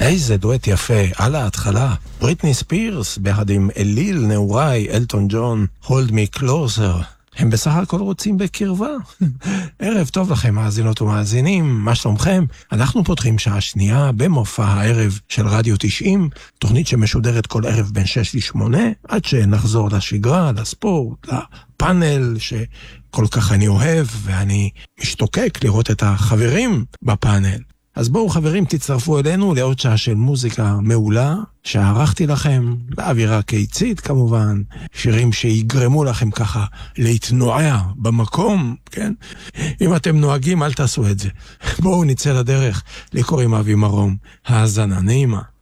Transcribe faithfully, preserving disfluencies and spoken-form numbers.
איזה דואט יפה, על ההתחלה. בריטני ספירס, ביחד עם אליל, נעוריי, אלטון ג'ון, Hold Me Closer. הם בסך הכל רוצים בקרבה. ערב טוב לכם, מאזינות ומאזינים, מה שלומכם? אנחנו פותחים שעה שנייה במופע הערב של רדיו תשעים, תוכנית שמשודרת כל ערב בין שש לשמונה, עד שנחזור לשגרה, לספורט, לפאנל שכל כך אני אוהב, ואני משתוקק לראות את החברים בפאנל. אז בואו חברים, תצטרפו אלינו לעוד שעה של מוזיקה מעולה שערכתי לכם, באווירה קיצית כמובן, שירים שיגרמו לכם ככה להתנועע במקום, כן? אם אתם נוהגים אל תעשו את זה. בואו נצא לדרך, לי קוראים אבי מרום, האזנה נעימה.